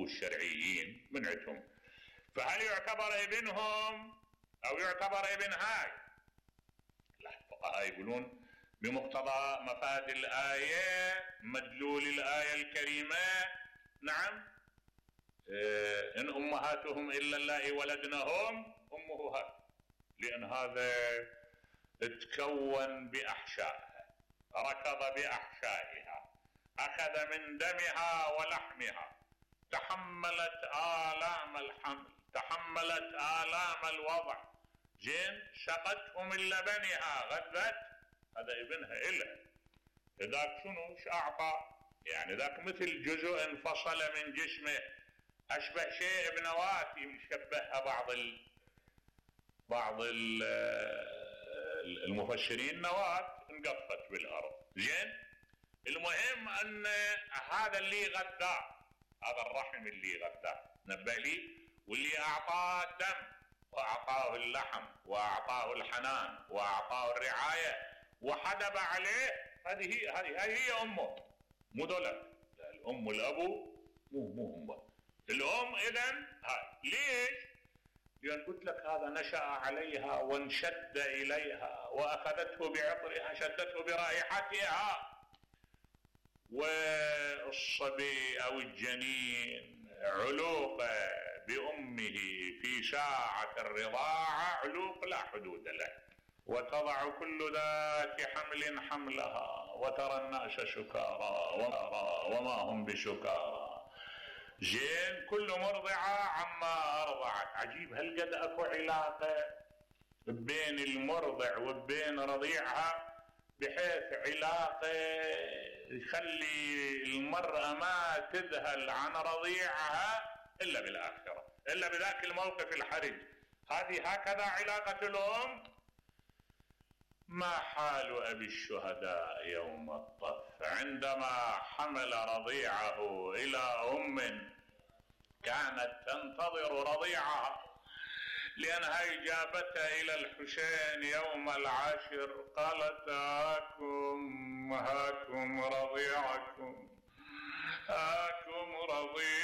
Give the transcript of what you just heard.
الأبو الشرعيين من عندهم. فهل يعتبر ابنهم أو يعتبر ابن هاي؟ لا، الفقهاء يقولون بمقتضى مفاد الآية مدلول الآية الكريمة نعم إن أمهاتهم إلا اللائي ولدنهم أمه هاي، لأن هذا تكون بأحشائها، ركض بأحشائها، أخذ من دمها ولحمها، تحملت آلام الحمل، تحملت آلام الوضع، جين شقته من لبنها، غذت، هذا ابنها إله. ذاك شنو أعطى؟ يعني ذاك مثل جزء انفصل من جسمه، أشبه شيء بنواة يشبهها بعض المفسرين نواة انقفت بالأرض. زين، المهم أن هذا اللي غذاه، هذا الرحم اللي غذاه نبه لي، واللي أعطاه الدم وأعطاه اللحم وأعطاه الحنان وأعطاه الرعاية وحدب عليه، هذه هي أمه، مو دولة الأم والأبو، مو أمه الأم. إذن هاي ليش؟ لأن قلت لك هذا نشأ عليها وانشد إليها وأخذته بعطرها، شدته برائحتها. والصبي أو الجنين علوق بأمه في ساعة الرضاعة علوق لا حدود له، وتضع كل ذات حمل حملها وترى الناس سكارى وما هم بسكارى. زين، كل مرضعة عما أرضعت. عجيب هالقد أكو علاقة بين المرضع وبين رضيعها، بحيث علاقة يخلي المرأة ما تذهل عن رضيعها إلا بالآخرة، إلا بذاك الموقف الحرج. هذه هكذا علاقة الأم. ما حال أبي الشهداء يوم الطف عندما حمل رضيعه إلى أم كانت تنتظر رضيعها، لأنها جابتها إلى الحسين يوم العاشر قالت هاكم رضيعكم، هاكم رضيعكم.